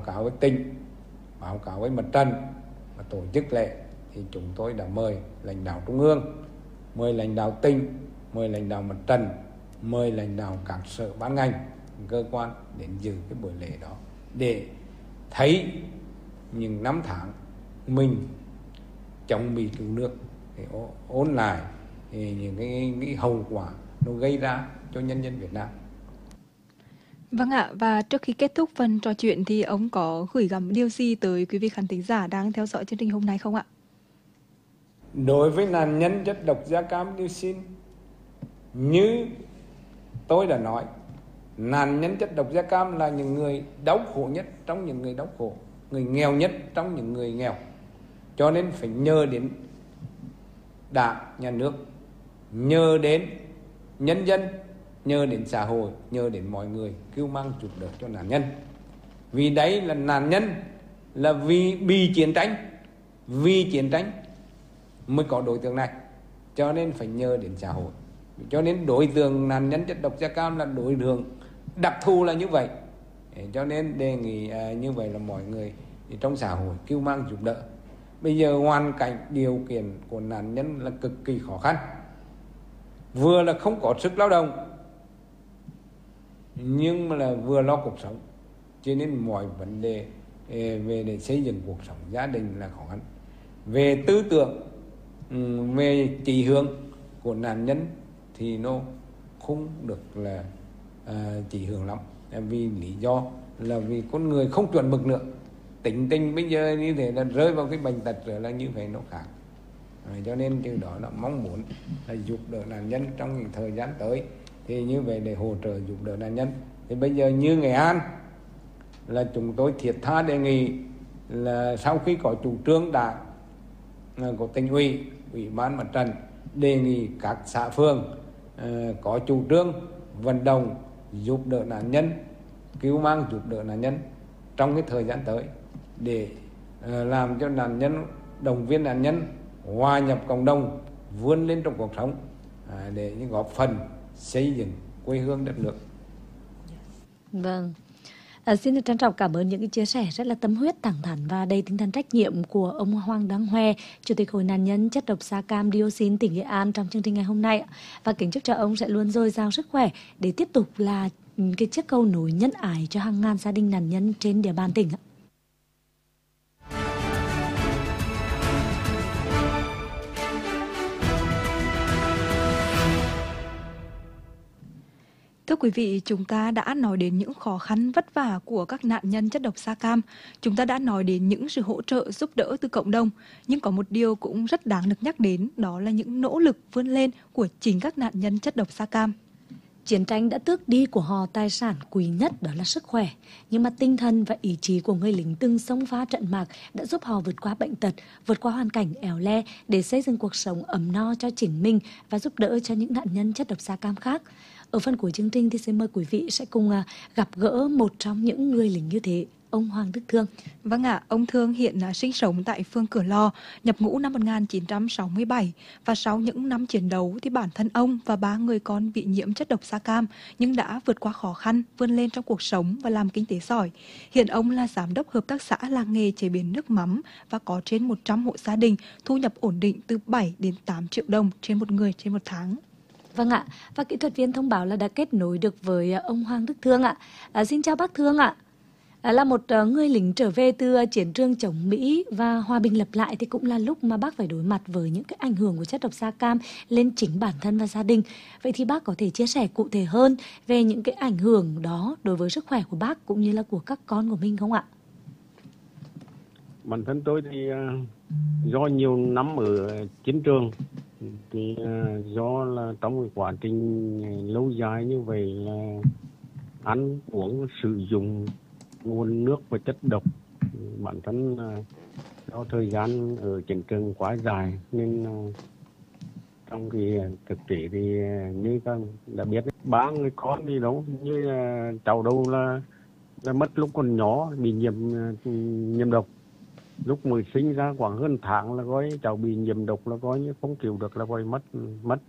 cáo với tỉnh, báo cáo với mặt trận và tổ chức lễ, thì chúng tôi đã mời lãnh đạo trung ương, mời lãnh đạo tỉnh, mời lãnh đạo mặt trận, mời lãnh đạo các sở ban ngành, cơ quan đến dự cái buổi lễ đó, để thấy những năm tháng mình chống Mỹ cứu nước, để ôn lại những cái hậu quả nó gây ra cho nhân dân Việt Nam. Vâng ạ, và trước khi kết thúc phần trò chuyện thì ông có gửi gắm điều gì tới quý vị khán thính giả đang theo dõi chương trình hôm nay không ạ? Đối với nạn nhân chất độc da cam dioxin, như tôi đã nói, nạn nhân chất độc da cam là những người đau khổ nhất trong những người đau khổ, người nghèo nhất trong những người nghèo. Cho nên phải nhờ đến Đảng, Nhà nước, nhờ đến nhân dân, nhờ đến xã hội, nhờ đến mọi người cứu mang giúp đỡ cho nạn nhân. Vì đấy là nạn nhân là vì bị chiến tranh, vì chiến tranh mới có đối tượng này, cho nên phải nhờ đến xã hội. Cho nên đối tượng nạn nhân chất độc da cam là đối tượng đặc thù là như vậy. Cho nên đề nghị như vậy là mọi người trong xã hội cứu mang giúp đỡ. Bây giờ hoàn cảnh điều kiện của nạn nhân là cực kỳ khó khăn, vừa là không có sức lao động nhưng mà là vừa lo cuộc sống, cho nên mọi vấn đề về để xây dựng cuộc sống gia đình là khó khăn. Về tư tưởng, về chỉ hướng của nạn nhân thì nó không được là chỉ hướng lắm, vì lý do là vì con người không chuẩn mực nữa, tính tình bây giờ như thế là rơi vào cái bệnh tật rồi, là như vậy nó khác. Cho nên từ đó là mong muốn là giúp đỡ nạn nhân trong những thời gian tới, thì như vậy để hỗ trợ giúp đỡ nạn nhân. Thì bây giờ như Nghệ An là chúng tôi thiết tha đề nghị là sau khi có chủ trương Đảng, của tỉnh ủy, ủy ban mặt trận, đề nghị các xã phường có chủ trương vận động giúp đỡ nạn nhân, cứu mang giúp đỡ nạn nhân trong cái thời gian tới, để làm cho nạn nhân, động viên nạn nhân hòa nhập cộng đồng, vươn lên trong cuộc sống, để góp phần xây dựng quê hương đất nước. Vâng. Xin được trân trọng cảm ơn những cái chia sẻ rất là tâm huyết, thẳng thắn và đầy tinh thần trách nhiệm của ông Hoàng Đăng Hoe, Chủ tịch Hội nạn nhân chất độc da cam dioxin tỉnh Nghệ An trong chương trình ngày hôm nay. Và kính chúc cho ông sẽ luôn dồi dào sức khỏe để tiếp tục là cái chiếc cầu nối nhân ái cho hàng ngàn gia đình nạn nhân trên địa bàn tỉnh. Thưa quý vị, chúng ta đã nói đến những khó khăn vất vả của các nạn nhân chất độc da cam. Chúng ta đã nói đến những sự hỗ trợ giúp đỡ từ cộng đồng. Nhưng có một điều cũng rất đáng được nhắc đến, đó là những nỗ lực vươn lên của chính các nạn nhân chất độc da cam. Chiến tranh đã tước đi của họ tài sản quý nhất, đó là sức khỏe. Nhưng mà tinh thần và ý chí của người lính từng xông pha trận mạc đã giúp họ vượt qua bệnh tật, vượt qua hoàn cảnh éo le để xây dựng cuộc sống ấm no cho chính mình và giúp đỡ cho những nạn nhân chất độc da cam khác. Ở phần cuối chương trình thì xin mời quý vị sẽ cùng gặp gỡ một trong những người lính như thế, ông Hoàng Đức Thương. Vâng ạ, ông Thương hiện sinh sống tại phường Cửa Lò, nhập ngũ năm 1967 và sau những năm chiến đấu thì bản thân ông và 3 người con bị nhiễm chất độc da cam nhưng đã vượt qua khó khăn, vươn lên trong cuộc sống và làm kinh tế giỏi. Hiện ông là giám đốc hợp tác xã làng nghề chế biến nước mắm và có trên 100 hộ gia đình, thu nhập ổn định từ 7 đến 8 triệu đồng trên một người trên một tháng. Vâng ạ, và kỹ thuật viên thông báo là đã kết nối được với ông Hoàng Đức Thương ạ. Xin chào bác Thương ạ. Là một người lính trở về từ chiến trường chống Mỹ và hòa bình lập lại thì cũng là lúc mà bác phải đối mặt với những cái ảnh hưởng của chất độc da cam lên chính bản thân và gia đình. Vậy thì bác có thể chia sẻ cụ thể hơn về những cái ảnh hưởng đó đối với sức khỏe của bác cũng như là của các con của mình không ạ? Bản thân tôi thì do nhiều năm ở chiến trường, thì do là trong cái quá trình lâu dài như vậy là ăn uống sử dụng nguồn nước và chất độc, bản thân do thời gian ở chiến trường quá dài nên trong cái thực tế thì như các đã biết, 3 người con đi đâu như cháu đâu là mất lúc còn nhỏ, bị nhiễm độc. Lúc mới sinh ra khoảng hơn tháng là coi cháu bị nhiễm độc, là coi như không chịu được, là coi mất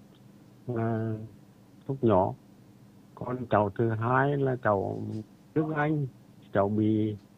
lúc nhỏ. Còn cháu thứ hai là cháu Đức Anh, cháu bị